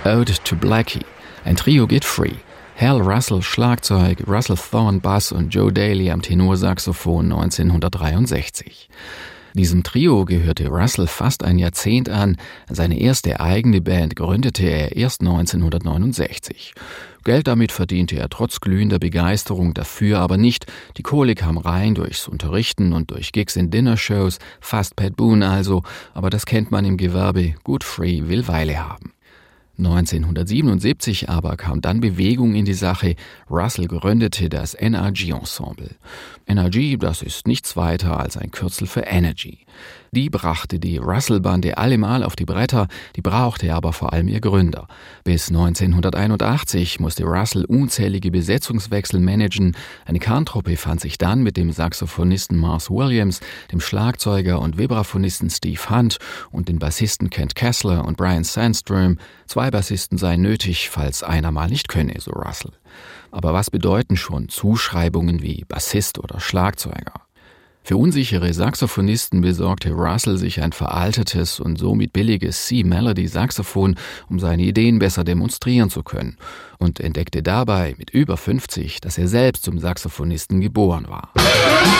Ode to Blackie. Ein Trio geht free. Hal Russell Schlagzeug, Russell Thorne Bass und Joe Daly am Tenorsaxophon 1963. Diesem Trio gehörte Russell fast ein Jahrzehnt an. Seine erste eigene Band gründete er erst 1969. Geld damit verdiente er trotz glühender Begeisterung dafür aber nicht. Die Kohle kam rein durchs Unterrichten und durch Gigs in Dinnershows, fast Pat Boone also, aber das kennt man im Gewerbe, good free will Weile haben. 1977 aber kam dann Bewegung in die Sache. Russell gründete das NRG-Ensemble. NRG, das ist nichts weiter als ein Kürzel für Energy. Die brachte die Russell-Bande allemal auf die Bretter, die brauchte aber vor allem ihr Gründer. Bis 1981 musste Russell unzählige Besetzungswechsel managen. Eine Kerntruppe fand sich dann mit dem Saxophonisten Mars Williams, dem Schlagzeuger und Vibraphonisten Steve Hunt und den Bassisten Kent Kessler und Brian Sandstrom. 2 Bassisten seien nötig, falls einer mal nicht könne, so Russell. Aber was bedeuten schon Zuschreibungen wie Bassist oder Schlagzeuger? Für unsichere Saxophonisten besorgte Russell sich ein veraltetes und somit billiges C-Melody-Saxophon, um seine Ideen besser demonstrieren zu können, und entdeckte dabei mit über 50, dass er selbst zum Saxophonisten geboren war.